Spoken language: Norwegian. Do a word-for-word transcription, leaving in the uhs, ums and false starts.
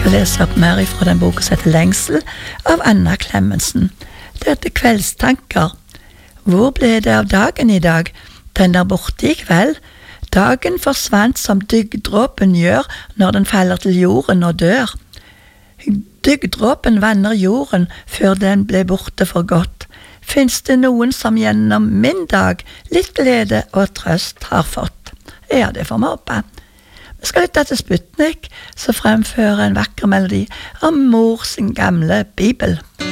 skal lese opp mer fra den boken som heter Lengsel av Anna Clemmensen. Det heter Kveldstanker. Hvor ble det av dagen i dag? Den er borte i kveld. Dagen forsvant som dygddråpen gjør når den faller til jorden og dør. Dygddråpen vanner jorden før den ble borte for godt. Finns det noen som gjennom min dag litt glede og trøst har fått? Ja, det får vi håpe. Vi skal lytte til Sputnik, som fremfører en vakker melodi om mor sin gamle bibel.